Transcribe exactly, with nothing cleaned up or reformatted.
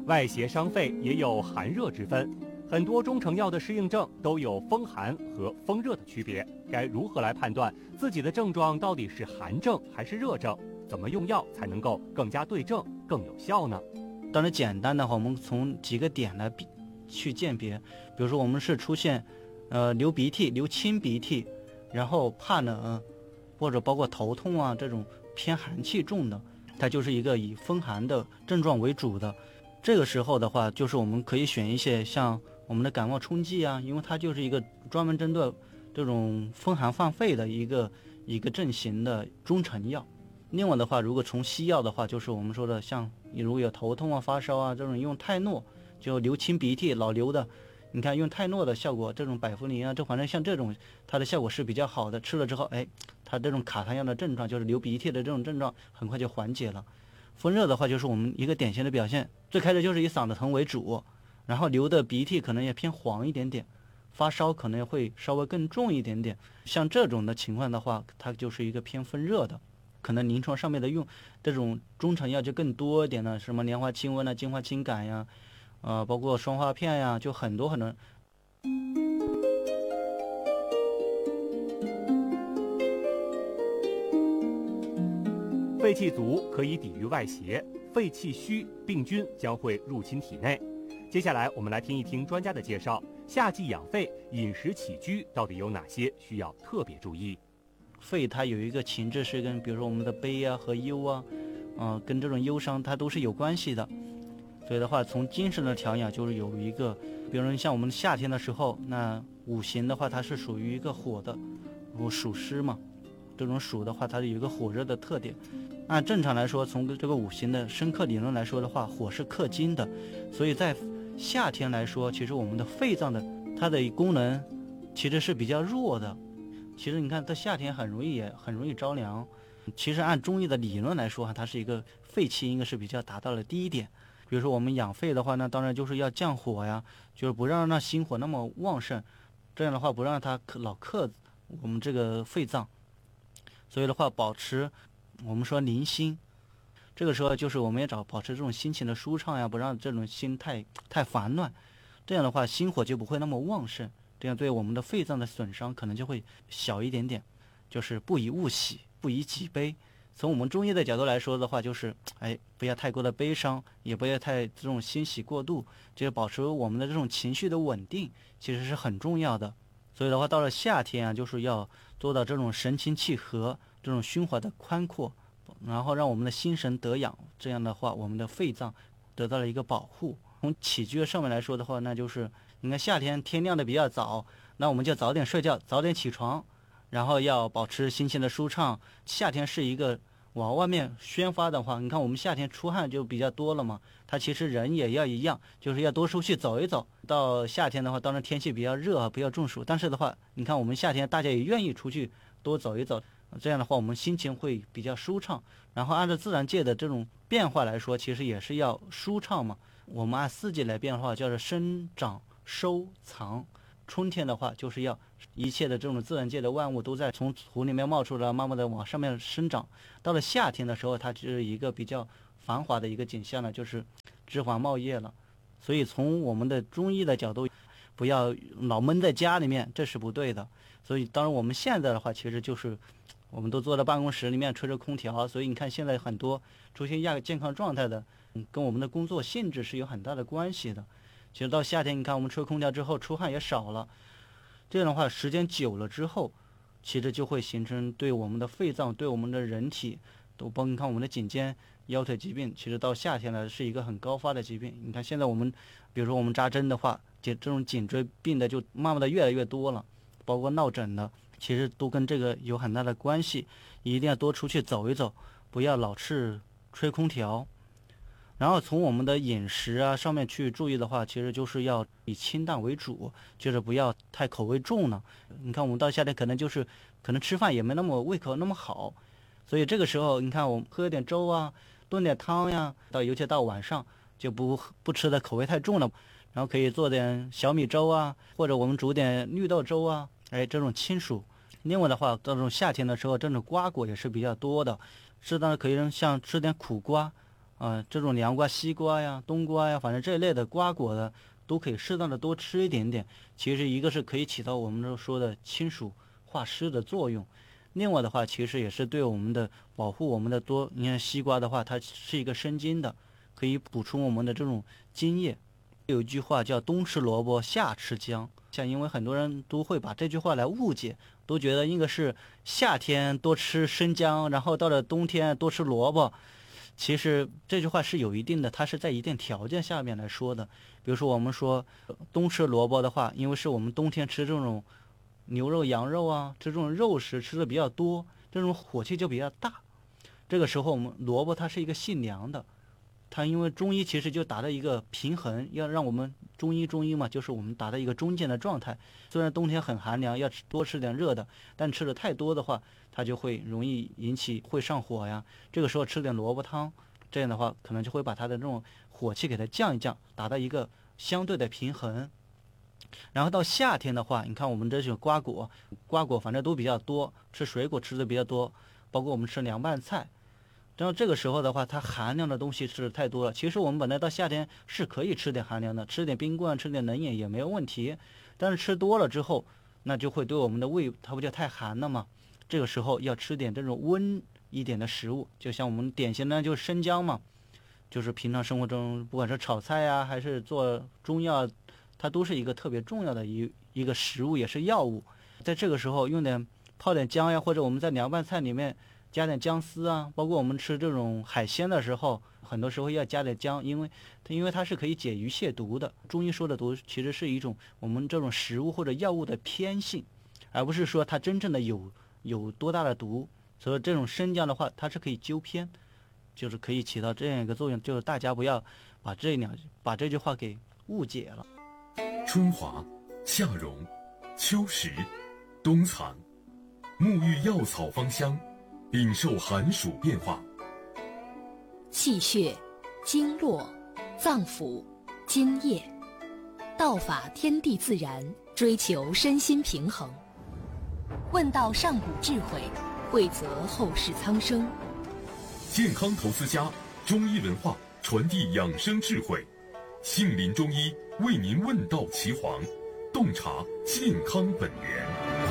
外邪伤肺也有寒热之分，很多中成药的适应症都有风寒和风热的区别，该如何来判断自己的症状到底是寒症还是热症？怎么用药才能够更加对症、更有效呢？ 当然简单的话，我们从几个点来去鉴别，比如说我们是出现呃流鼻涕、流清鼻涕，然后怕冷，或者包括头痛啊这种偏寒气重的，它就是一个以风寒的症状为主的。这个时候的话，就是我们可以选一些像我们的感冒冲剂啊，因为它就是一个专门针对这种风寒犯肺的一个一个症型的中成药。另外的话，如果从西药的话，就是我们说的像你如果有头痛啊、发烧啊这种，用泰诺，就流清鼻涕老流的，你看用泰诺的效果，这种百服宁啊，这反正像这种它的效果是比较好的，吃了之后，哎，它这种卡痰样的症状，就是流鼻涕的这种症状，很快就缓解了。风热的话，就是我们一个典型的表现，最开始就是以嗓子疼为主，然后流的鼻涕可能也偏黄一点点，发烧可能会稍微更重一点点。像这种的情况的话，它就是一个偏风热的，可能临床上面的用这种中成药就更多一点了，什么莲花清瘟啊、金花清感呀，呃，包括双花片呀，就很多很多。 肺气足可以抵御外邪，肺气虚病菌将会入侵体内。接下来我们来听一听专家的介绍，夏季养肺饮食起居到底有哪些需要特别注意？ 肺它有一个情志是跟比如说我们的悲啊和忧啊，呃，跟这种忧伤它都是有关系的。所以的话，从精神的调养就是有一个，比如说像我们夏天的时候，那五行的话它是属于一个火的，我属湿嘛，这种属的话它有一个火热的特点。按正常来说，从这个五行的生克理论来说的话，火是克金的，所以在夏天来说，其实我们的肺脏的它的功能其实是比较弱的。其实你看，在夏天很容易也很容易着凉。其实按中医的理论来说，它是一个肺气应该是比较达到了第一点。比如说我们养肺的话呢，当然就是要降火呀，就是不让那心火那么旺盛，这样的话不让它老克我们这个肺脏。所以的话，保持我们说宁心，这个时候就是我们也找保持这种心情的舒畅呀，不让这种心太太烦乱，这样的话心火就不会那么旺盛，这样对我们的肺脏的损伤可能就会小一点点。就是不以物喜，不以己悲。从我们中医的角度来说的话，就是哎，不要太过的悲伤，也不要太这种欣喜过度，就是保持我们的这种情绪的稳定，其实是很重要的。所以的话，到了夏天啊，就是要做到这种神清气和，这种胸怀的宽阔，然后让我们的心神得养，这样的话，我们的肺脏得到了一个保护。从起居上面来说的话，那就是你看夏天天亮的比较早，那我们就早点睡觉，早点起床，然后要保持心情的舒畅。夏天是一个往外面宣发的话，你看我们夏天出汗就比较多了嘛，它其实人也要一样，就是要多出去走一走。到夏天的话，当然天气比较热啊，不要中暑，但是的话，你看我们夏天大家也愿意出去多走一走，这样的话我们心情会比较舒畅。然后按照自然界的这种变化来说，其实也是要舒畅嘛。我们按四季来变化，叫做生长收藏。春天的话，就是要一切的这种自然界的万物都在从土里面冒出来，慢慢的往上面生长。到了夏天的时候，它就是一个比较繁华的一个景象了，就是枝繁茂叶了。所以从我们的中医的角度，不要老闷在家里面，这是不对的。所以当然我们现在的话，其实就是我们都坐在办公室里面吹着空调，所以你看现在很多出现亚健康状态的，跟我们的工作性质是有很大的关系的。其实到夏天，你看我们吹空调之后出汗也少了，这样的话时间久了之后，其实就会形成对我们的肺脏、对我们的人体都包括你看我们的颈肩腰腿疾病，其实到夏天呢是一个很高发的疾病。你看现在我们比如说我们扎针的话，这这种颈椎病的就慢慢的越来越多了，包括闹疹的，其实都跟这个有很大的关系。一定要多出去走一走，不要老是吹空调。然后从我们的饮食啊上面去注意的话，其实就是要以清淡为主，就是不要太口味重了。你看我们到夏天可能就是可能吃饭也没那么胃口那么好，所以这个时候你看我们喝点粥啊，炖点汤呀，到尤其到晚上就不不吃的口味太重了，然后可以做点小米粥啊，或者我们煮点绿豆粥啊，哎，这种清暑。另外的话，到这种夏天的时候，这种瓜果也是比较多的，适当的可以像吃点苦瓜。 呃，这种凉瓜、西瓜呀、冬瓜呀，反正这一类的瓜果的，都可以适当的多吃一点点。其实一个是可以起到我们这说的清暑化湿的作用，另外的话，其实也是对我们的保护我们的多。你看西瓜的话，它是一个生津的，可以补充我们的这种津液。有一句话叫冬吃萝卜夏吃姜，像因为很多人都会把这句话来误解，都觉得应该是夏天多吃生姜，然后到了冬天多吃萝卜。其实这句话是有一定的，它是在一定条件下面来说的。比如说我们说冬吃萝卜的话，因为是我们冬天吃这种牛肉、羊肉啊，这种肉食吃的比较多，这种火气就比较大。这个时候我们萝卜它是一个性凉的，它因为中医其实就达到一个平衡，要让我们中医中医嘛，就是我们达到一个中间的状态。虽然冬天很寒凉，要吃多吃点热的，但吃的太多的话，它就会容易引起会上火呀。这个时候吃点萝卜汤，这样的话可能就会把它的这种火气给它降一降，达到一个相对的平衡。然后到夏天的话，你看我们这种瓜果，瓜果反正都比较多，吃水果吃的比较多，包括我们吃凉拌菜。然后这个时候的话，它寒凉的东西吃的太多了。其实我们本来到夏天是可以吃点寒凉的，吃点冰棍，吃点冷饮也没有问题。但是吃多了之后，那就会对我们的胃，它不就太寒了吗？这个时候要吃点这种温一点的食物，就像我们典型的就是生姜嘛，就是平常生活中不管是炒菜呀、啊，还是做中药，它都是一个特别重要的一一个食物，也是药物。在这个时候用点泡点姜呀，或者我们在凉拌菜里面加点姜丝啊，包括我们吃这种海鲜的时候，很多时候要加点姜，因为它因为它是可以解鱼泻毒的。中医说的毒其实是一种我们这种食物或者药物的偏性，而不是说它真正的有有多大的毒。所以这种生姜的话，它是可以纠偏，就是可以起到这样一个作用，就是大家不要把这两把这句话给误解了。 春华、夏蓉、秋实、冬藏，沐浴药草芳香，禀受寒暑变化。 气血、经络、脏腑、津液，道法天地自然，追求身心平衡。问道上古智慧，惠泽后世苍生。 健康投资家，中医文化传递养生智慧，杏林中医为您问道岐黄，洞察健康本源。